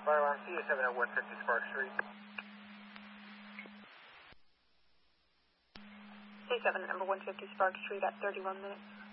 Fire alarm C7 at 150 Spark Street. C7 at number 150 Spark Street at 31 minutes.